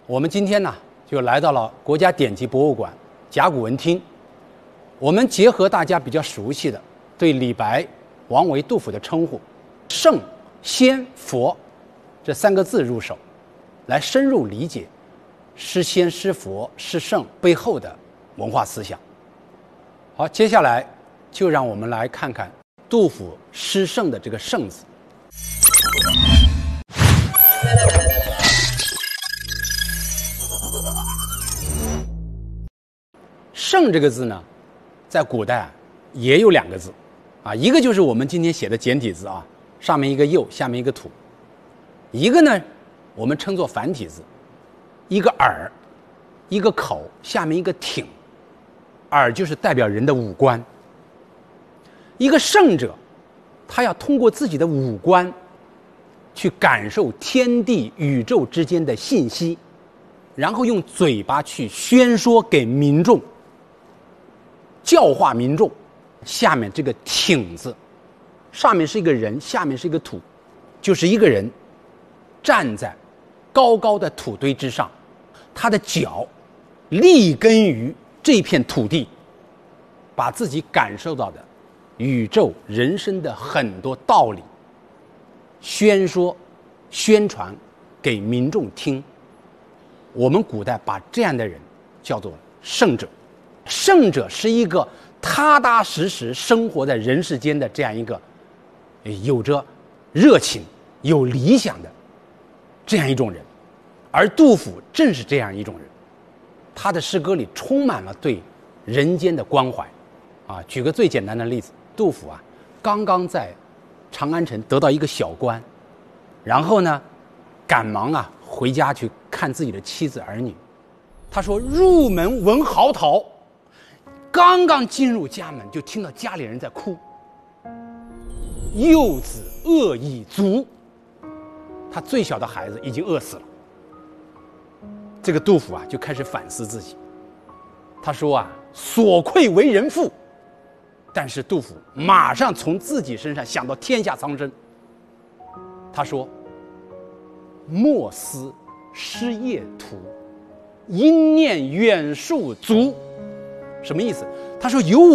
我们今天呢，就来到了国家典籍博物馆甲骨文厅。我们结合大家比较熟悉的对李白、王维、杜甫的称呼“圣、仙、佛”这三个字入手，来深入理解诗仙、诗佛、诗圣背后的文化思想。好，接下来就让我们来看看杜甫诗圣的这个“圣”字。圣这个字呢，在古代也有两个字，一个就是我们今天写的简体字啊，上面一个右，下面一个土；一个呢，我们称作繁体字，一个耳，一个口，下面一个挺。耳就是代表人的五官。一个圣者，他要通过自己的五官，去感受天地宇宙之间的信息，然后用嘴巴去宣说给民众。教化民众。下面这个挺字，上面是一个人，下面是一个土，就是一个人站在高高的土堆之上，他的脚立根于这片土地，把自己感受到的宇宙人生的很多道理宣说宣传给民众听。我们古代把这样的人叫做圣者。圣者是一个踏踏实实生活在人世间的这样一个有着热情有理想的这样一种人，而杜甫正是这样一种人。他的诗歌里充满了对人间的关怀举个最简单的例子，杜甫刚刚在长安城得到一个小官，然后呢赶忙回家去看自己的妻子儿女。他说入门闻嚎啕，刚刚进入家门就听到家里人在哭，幼子饿已卒，他最小的孩子已经饿死了。这个杜甫就开始反思自己，他说所愧为人父。但是杜甫马上从自己身上想到天下苍生，他说莫思失业途，因念远戍卒。什么意思？他说有